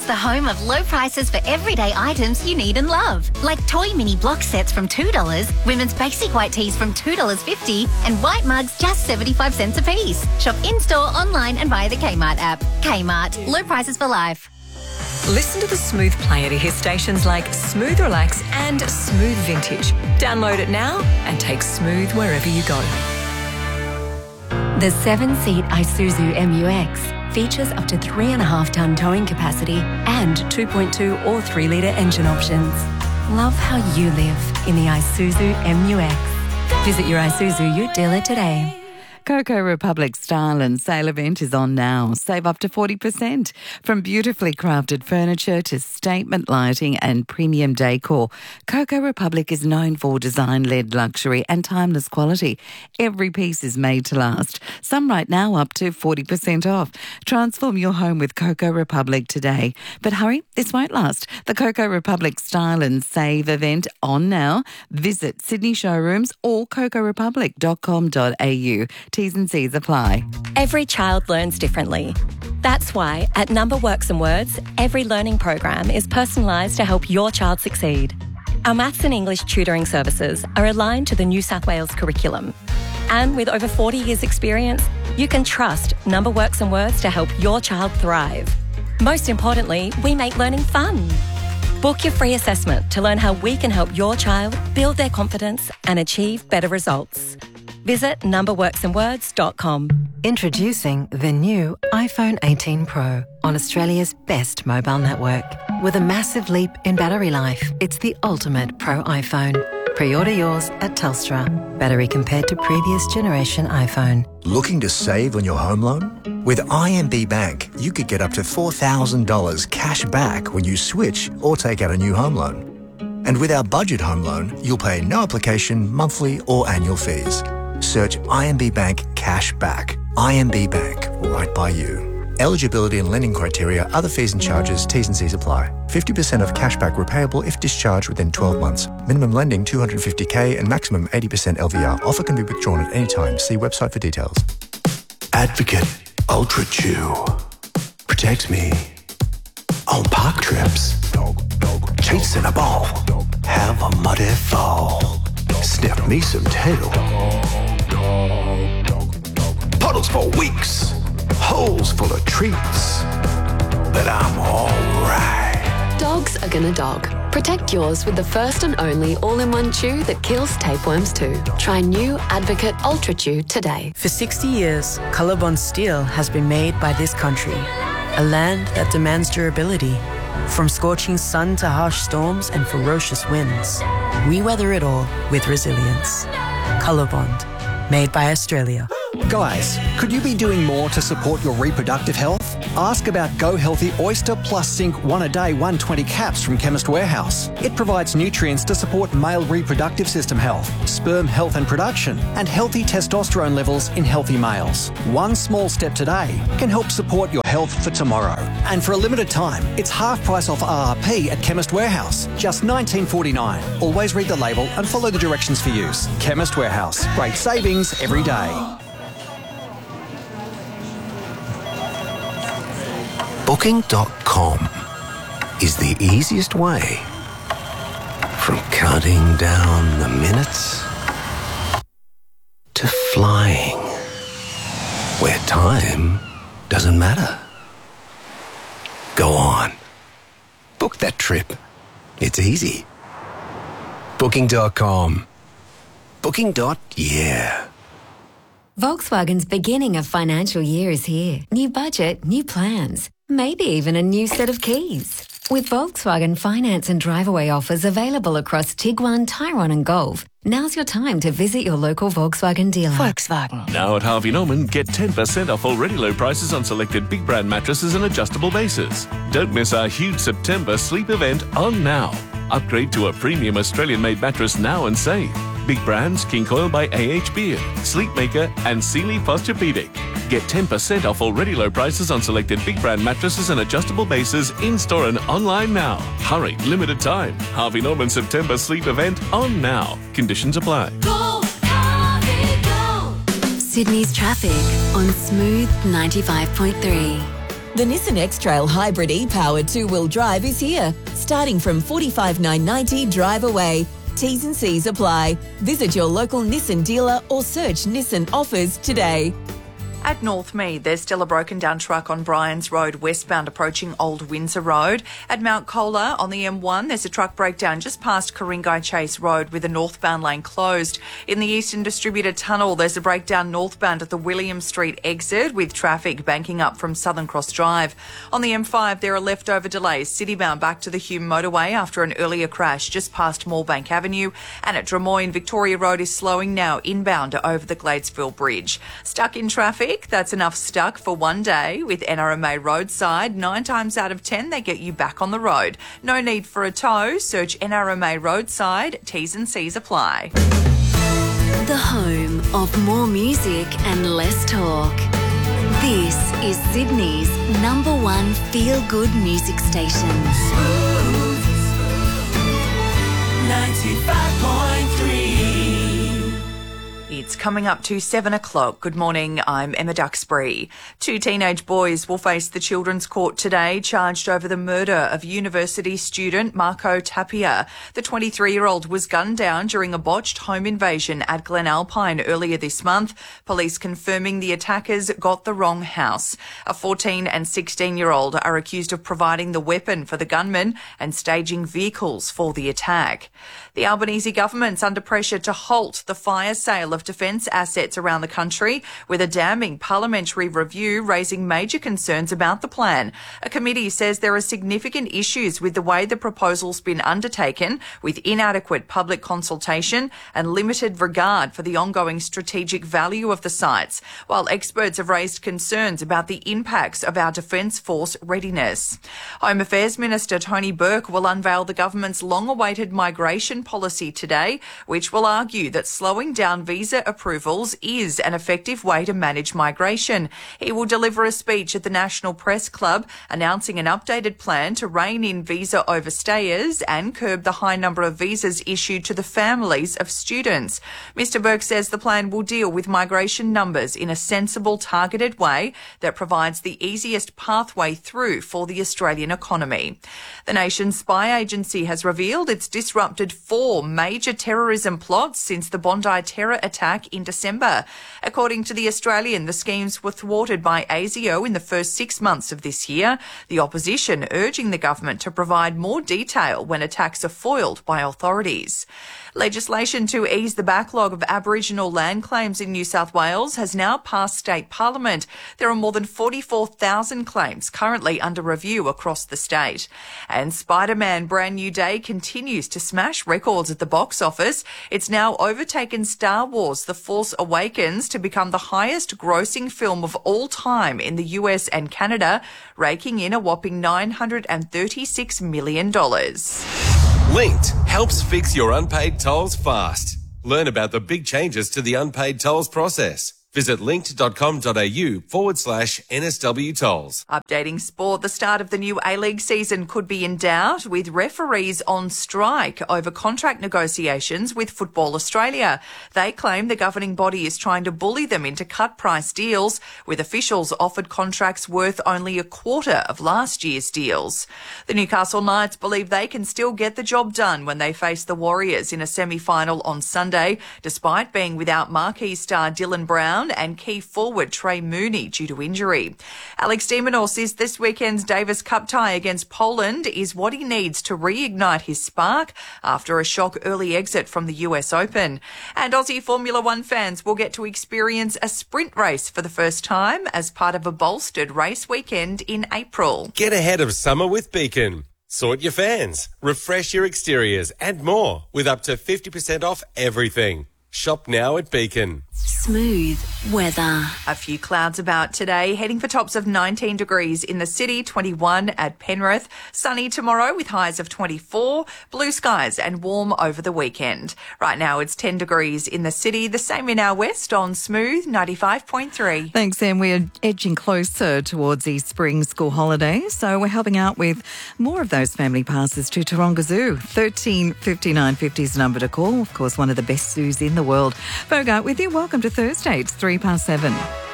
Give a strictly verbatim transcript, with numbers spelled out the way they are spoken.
Kmart's the home of low prices for everyday items you need and love. Like toy mini block sets from two dollars, women's basic white tees from two dollars fifty, and white mugs just seventy-five cents a piece. Shop in-store, online and via the Kmart app. Kmart, low prices for life. Listen to the Smooth player to hear stations like Smooth Relax and Smooth Vintage. Download it now and take Smooth wherever you go. The seven-seat Isuzu M U X features up to three point five tonne towing capacity and two point two or three litre engine options. Love how you live in the Isuzu M U X. Visit your Isuzu Ute dealer today. Coco Republic Style and Sale event is on now. Save up to forty percent. From beautifully crafted furniture to statement lighting and premium decor, Coco Republic is known for design-led luxury and timeless quality. Every piece is made to last. Some right now up to forty percent off. Transform your home with Coco Republic today. But hurry, this won't last. The Coco Republic Style and Save event on now. Visit Sydney showrooms or coco republic dot com dot a u. T's and C's apply. Every child learns differently. That's why at Number Works and Words, every learning program is personalised to help your child succeed. Our maths and English tutoring services are aligned to the New South Wales curriculum. And with over forty years experience, you can trust Number Works and Words to help your child thrive. Most importantly, we make learning fun. Book your free assessment to learn how we can help your child build their confidence and achieve better results. Visit number works and words dot com. Introducing the new iPhone eighteen Pro on Australia's best mobile network. With a massive leap in battery life, it's the ultimate Pro iPhone. Pre-order yours at Telstra. Battery compared to previous generation iPhone. Looking to save on your home loan? With I M B Bank, you could get up to four thousand dollars cash back when you switch or take out a new home loan. And with our budget home loan, you'll pay no application, monthly or annual fees. Search I M B Bank Cash Back. I M B Bank, right by you. Eligibility and lending criteria, other fees and charges, T's and C's apply. fifty percent of cashback repayable if discharged within twelve months. Minimum lending two hundred fifty thousand and maximum eighty percent L V R. Offer can be withdrawn at any time. See website for details. Advocate Ultra Chew protects me on park trips. Chasing a ball, have a muddy fall. Sniff me some tail. Puddles for weeks, holes full of treats, but I'm alright. Dogs are gonna dog. Protect yours with the first and only all-in-one chew that kills tapeworms too. Try new Advocate Ultra Chew today. For sixty years, Colorbond steel has been made by this country, a land that demands durability. From scorching sun to harsh storms and ferocious winds, we weather it all with resilience. Colorbond, made by Australia. Guys, could you be doing more to support your reproductive health? Ask about Go Healthy Oyster Plus Zinc one a day one hundred twenty caps from Chemist Warehouse. It provides nutrients to support male reproductive system health, sperm health and production, and healthy testosterone levels in healthy males. One small step today can help support your health for tomorrow. And for a limited time, it's half price off R R P at Chemist Warehouse, just nineteen forty-nine. Always read the label and follow the directions for use. Chemist Warehouse, great savings every day. Booking dot com is the easiest way from counting down the minutes to flying, where time doesn't matter. Go on. Book that trip. It's easy. Booking dot com. Booking. Yeah. Volkswagen's beginning of financial year is here. New budget, new plans, maybe even a new set of keys. With Volkswagen finance and drive-away offers available across Tiguan, Tyrone and Golf, now's your time to visit your local Volkswagen dealer. Volkswagen. Now at Harvey Norman, get ten percent off already low prices on selected big brand mattresses and adjustable bases. Don't miss our huge September sleep event on now. Upgrade to a premium Australian-made mattress now and save. Big brands King Coil by A H Beard, Sleepmaker and Sealy Posturepedic. Get ten percent off already low prices on selected big brand mattresses and adjustable bases in-store and online now. Hurry, limited time. Harvey Norman September sleep event on now. Conditions apply. Go, Harvey, go. Sydney's traffic on Smooth ninety-five point three. The Nissan X-Trail Hybrid e-powered two-wheel drive is here, starting from forty-five thousand nine hundred ninety dollars drive away. T's and C's apply. Visit your local Nissan dealer or search Nissan offers today. At Northmead, there's still a broken down truck on Bryans Road westbound approaching Old Windsor Road. At Mount Colah on the M one, there's a truck breakdown just past Ku-ring-gai Chase Road with the northbound lane closed. In the Eastern Distributor Tunnel, there's a breakdown northbound at the William Street exit with traffic banking up from Southern Cross Drive. On the M five, there are leftover delays citybound back to the Hume motorway after an earlier crash just past Moorebank Avenue. And at Drummoyne, Victoria Road is slowing now inbound over the Gladesville Bridge. Stuck in traffic? That's enough stuck for one day with N R M A Roadside. Nine times out of ten, they get you back on the road. No need for a tow. Search N R M A Roadside. T's and C's apply. The home of more music and less talk. This is Sydney's number one feel-good music station. ninety-five point three. It's coming up to seven o'clock. Good morning, I'm Emma Duxbury. Two teenage boys will face the Children's Court today, charged over the murder of university student Marco Tapia. The twenty-three-year-old was gunned down during a botched home invasion at Glen Alpine earlier this month, police confirming the attackers got the wrong house. A fourteen and sixteen-year-old are accused of providing the weapon for the gunman and staging vehicles for the attack. The Albanese government's under pressure to halt the fire sale of defence assets around the country, with a damning parliamentary review raising major concerns about the plan. A committee says there are significant issues with the way the proposal's been undertaken, with inadequate public consultation and limited regard for the ongoing strategic value of the sites, while experts have raised concerns about the impacts of our Defence Force readiness. Home Affairs Minister Tony Burke will unveil the government's long-awaited migration policy today, which will argue that slowing down visa approvals is an effective way to manage migration. He will deliver a speech at the National Press Club announcing an updated plan to rein in visa overstayers and curb the high number of visas issued to the families of students. Mister Burke says the plan will deal with migration numbers in a sensible, targeted way that provides the easiest pathway through for the Australian economy. The nation's spy agency has revealed it's disrupted four major terrorism plots since the Bondi terror attack in December. According to The Australian, the schemes were thwarted by ASIO in the first six months of this year, the opposition urging the government to provide more detail when attacks are foiled by authorities. Legislation to ease the backlog of Aboriginal land claims in New South Wales has now passed state parliament. There are more than forty-four thousand claims currently under review across the state. And Spider-Man Brand New Day continues to smash records at the box office. It's now overtaken Star Wars The Force Awakens to become the highest grossing film of all time in the U S and Canada, raking in a whopping nine hundred thirty-six million dollars. Linked helps fix your unpaid tolls fast. Learn about the big changes to the unpaid tolls process. Visit linked.com.au forward slash NSW tolls. Updating sport, the start of the new A-League season could be in doubt, with referees on strike over contract negotiations with Football Australia. They claim the governing body is trying to bully them into cut-price deals, with officials offered contracts worth only a quarter of last year's deals. The Newcastle Knights believe they can still get the job done when they face the Warriors in a semi-final on Sunday, despite being without marquee star Dylan Brown and key forward Trey Mooney due to injury. Alex de Minaur says this weekend's Davis Cup tie against Poland is what he needs to reignite his spark after a shock early exit from the U S Open. And Aussie Formula One fans will get to experience a sprint race for the first time as part of a bolstered race weekend in April. Get ahead of summer with Beacon. Sort your fans, refresh your exteriors and more with up to fifty percent off everything. Shop now at Beacon. Smooth weather. A few clouds about today, heading for tops of nineteen degrees in the city, twenty-one at Penrith. Sunny tomorrow with highs of twenty-four, blue skies and warm over the weekend. Right now it's ten degrees in the city, the same in our west on Smooth ninety-five point three. Thanks, Sam. We're edging closer towards the spring school holidays, so we're helping out with more of those family passes to Taronga Zoo. thirteen fifty-nine fifty is the number to call. Of course, one of the best zoos in the world. Bogart with you. Welcome to Thursday. It's three past seven.